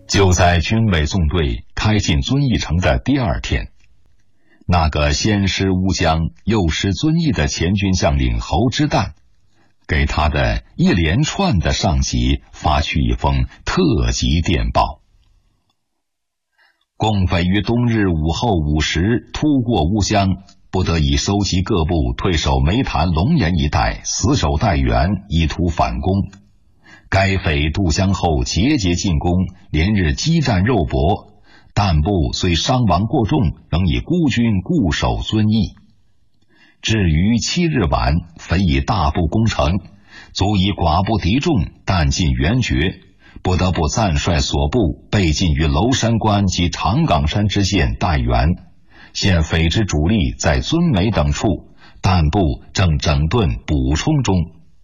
就在军委纵队开进遵义城的第二天，那个先师乌江又师遵义的前军将领侯之旦，给他的一连串的上级发去一封特急电报。共匪于冬日午后5时突过乌江，不得已收集各部退守梅潭龙岩一带，死守待援，以图反攻。该匪渡江后节节进攻，连日激战肉搏，但部虽伤亡过重，仍以孤军固守遵义。至于7日晚，匪以大部攻城，足以寡不敌众，弹尽援绝，不得不暂率所部备进于娄山关及长岗山之间待援。现匪之主力在遵梅等处，弹部正整顿补充中。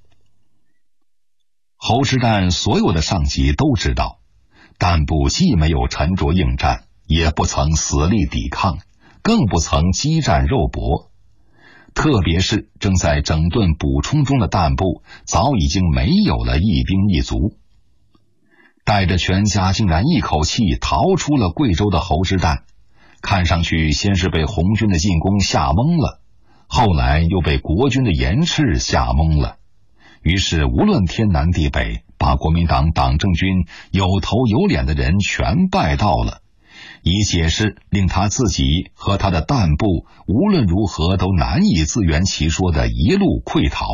侯之旦所有的上级都知道，弹部既没有沉着应战，也不曾死力抵抗，更不曾激战肉搏。特别是正在整顿补充中的弹部，早已经没有了一兵一卒。带着全家竟然一口气逃出了贵州的侯之旦，看上去先是被红军的进攻吓懵了，后来又被国军的严斥吓懵了。于是无论天南地北，把国民党党政军有头有脸的人全拜到了，以解释令他自己和他的弹部无论如何都难以自圆其说的一路溃逃。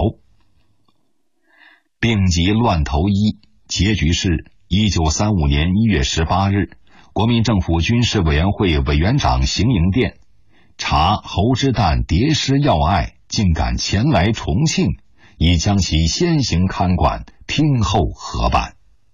病急乱投医，结局是1935年1月18日，国民政府军事委员会委员长邢营店查侯之旦跌失要隘，竟敢前来重庆，已将其先行看管，听候核办。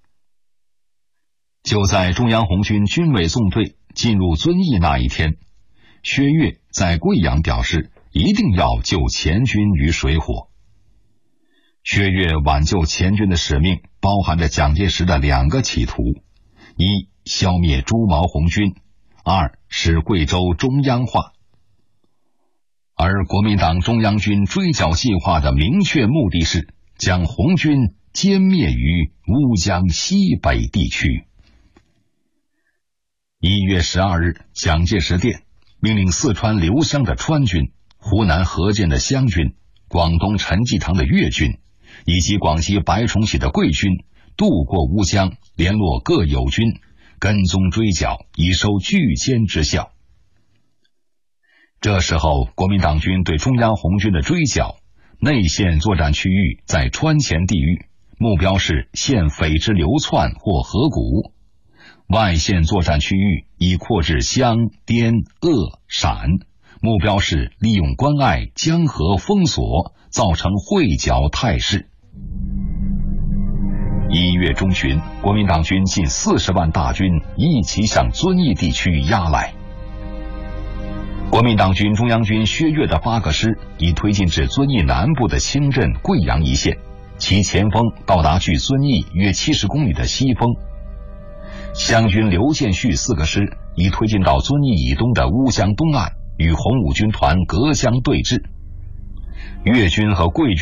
就在中央红军军委纵队进入遵义那一天，薛岳在贵阳表示一定要救前军于水火。薛岳挽救前军的使命包含着蒋介石的2个企图：一、消灭朱毛红军；二、使贵州中央化。而国民党中央军追剿计划的明确目的是将红军歼灭于乌江西北地区。1月12日，蒋介石电命令四川刘湘的川军、湖南河间的湘军、广东陈济棠的粤军以及广西白崇禧的桂军渡过乌江，联络各友军，跟踪追剿，以收拒歼之效。这时候国民党军对中央红军的追剿，内线作战区域在川黔地域，目标是现匪之流窜或河谷；外线作战区域已扩至湘、滇、鄂、陕，目标是利用关隘、江河封锁，造成会剿态势。1月中旬，国民党军近40万大军一齐向遵义地区压来。国民党军中央军薛岳的8个师已推进至遵义南部的清镇贵阳一线，其前锋到达距遵义约70公里的西丰。湘军刘建绪4个师已推进到遵义以东的乌江东岸，与红五军团隔江对峙。粤军和桂军